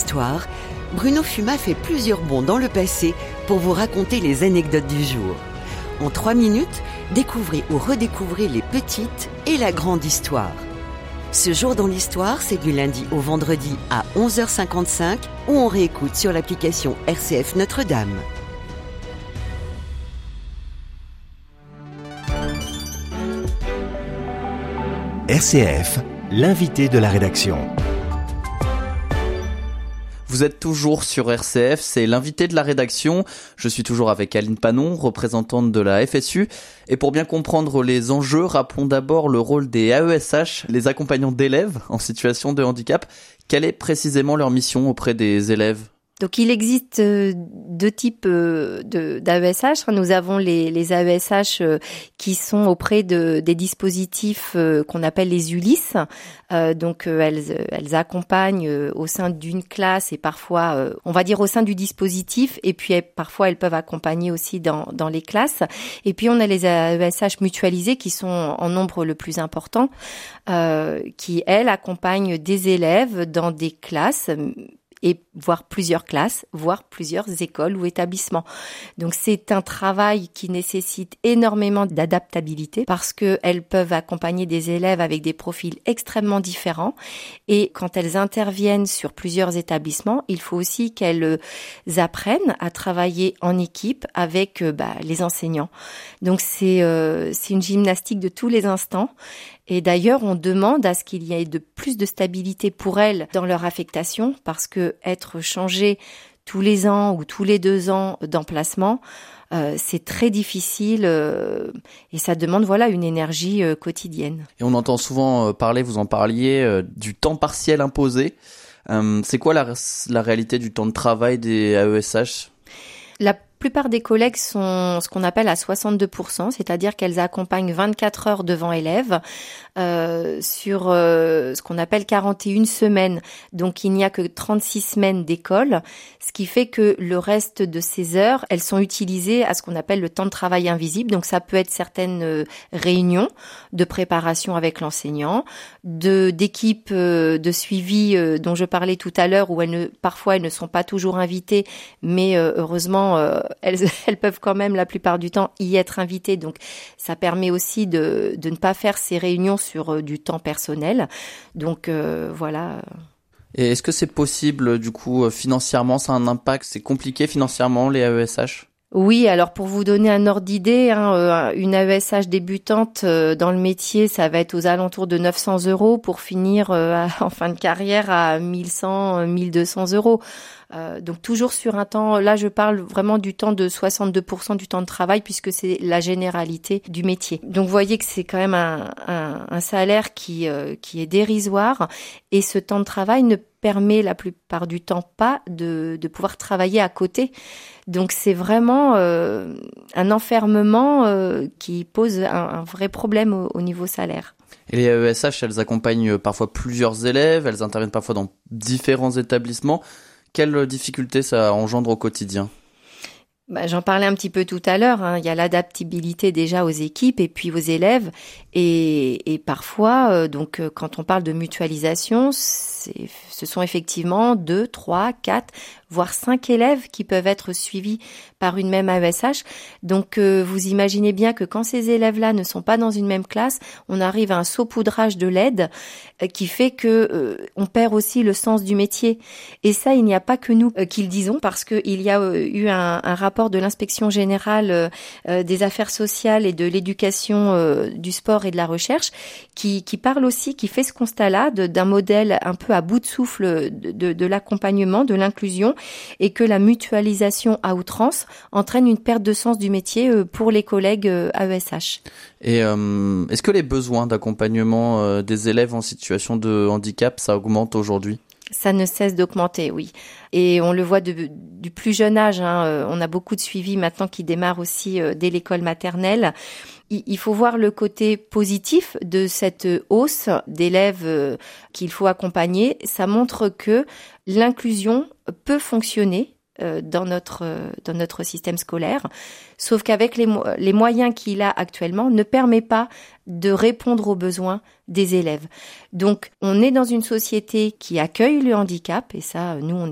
l'histoire, Bruno Fuma fait plusieurs bonds dans le passé pour vous raconter les anecdotes du jour. En 3 minutes, découvrez ou redécouvrez les petites et la grande histoire. Ce jour dans l'histoire, c'est du lundi au vendredi à 11h55 ou on réécoute sur l'application RCF Notre-Dame. RCF, l'invité de la rédaction. Vous êtes toujours sur RCF, c'est l'invité de la rédaction. Je suis toujours avec Aline Panon, représentante de la FSU. Et pour bien comprendre les enjeux, rappelons d'abord le rôle des AESH, les accompagnants d'élèves en situation de handicap. Quelle est précisément leur mission auprès des élèves ? Donc il existe 2 types d'AESH. Nous avons les AESH qui sont auprès des dispositifs qu'on appelle les ULIS. Elles accompagnent au sein d'une classe et parfois, on va dire au sein du dispositif, et puis parfois elles peuvent accompagner aussi dans les classes. Et puis on a les AESH mutualisés qui sont en nombre le plus important, qui elles accompagnent des élèves dans des classes et voire plusieurs classes, voire plusieurs écoles ou établissements. Donc c'est un travail qui nécessite énormément d'adaptabilité parce qu'elles peuvent accompagner des élèves avec des profils extrêmement différents, et quand elles interviennent sur plusieurs établissements, il faut aussi qu'elles apprennent à travailler en équipe avec les enseignants. Donc c'est une gymnastique de tous les instants. Et d'ailleurs, on demande à ce qu'il y ait plus de stabilité pour elles dans leur affectation, parce que être changé tous les ans ou tous les 2 ans d'emplacement, c'est très difficile et ça demande une énergie quotidienne. Et on entend souvent parler, vous en parliez, du temps partiel imposé. C'est quoi la réalité du temps de travail des AESH ? La plupart des collègues sont ce qu'on appelle à 62%, c'est-à-dire qu'elles accompagnent 24 heures devant élèves sur ce qu'on appelle 41 semaines. Donc il n'y a que 36 semaines d'école, ce qui fait que le reste de ces heures, elles sont utilisées à ce qu'on appelle le temps de travail invisible. Donc ça peut être certaines réunions de préparation avec l'enseignant, d'équipes de suivi dont je parlais tout à l'heure, où parfois elles ne sont pas toujours invitées, mais heureusement elles peuvent quand même la plupart du temps y être invitées. Donc ça permet aussi de ne pas faire ces réunions sur du temps personnel. Donc voilà. Et est-ce que c'est possible, du coup, financièrement, ça a un impact ? C'est compliqué financièrement, les AESH ? Oui, alors pour vous donner un ordre d'idée, une AESH débutante dans le métier, ça va être aux alentours de 900 € pour finir en fin de carrière à 1100, 1200 €. Donc toujours sur un temps, là je parle vraiment du temps de 62% du temps de travail, puisque c'est la généralité du métier. Donc vous voyez que c'est quand même un salaire qui est dérisoire, et ce temps de travail ne permet la plupart du temps pas de pouvoir travailler à côté. Donc c'est vraiment un enfermement qui pose un vrai problème au niveau salaire. Et les AESH, elles accompagnent parfois plusieurs élèves, elles interviennent parfois dans différents établissements. Quelles difficultés ça engendre au quotidien ? J'en parlais un petit peu tout à l'heure, il y a l'adaptabilité déjà aux équipes et puis aux élèves, et parfois, quand on parle de mutualisation, ce sont effectivement 2, 3, 4, voire 5 élèves qui peuvent être suivis par une même AESH. Donc vous imaginez bien que quand ces élèves-là ne sont pas dans une même classe, on arrive à un saupoudrage de l'aide qui fait que on perd aussi le sens du métier. Et ça, il n'y a pas que nous qui le disons, parce que il y a eu un rapport de l'inspection générale des affaires sociales et de l'éducation, du sport et de la recherche qui parle aussi, qui fait ce constat-là d'un modèle un peu à bout de souffle de l'accompagnement, de l'inclusion, et que la mutualisation à outrance entraîne une perte de sens du métier pour les collègues AESH. Et est-ce que les besoins d'accompagnement des élèves en situation de handicap, ça augmente aujourd'hui ? Ça ne cesse d'augmenter, oui. Et on le voit du plus jeune âge. On a beaucoup de suivi maintenant qui démarre aussi dès l'école maternelle. Il faut voir le côté positif de cette hausse d'élèves qu'il faut accompagner. Ça montre que l'inclusion peut fonctionner dans notre système scolaire, sauf qu'avec les moyens qu'il a actuellement ne permet pas de répondre aux besoins des élèves. Donc on est dans une société qui accueille le handicap, et ça nous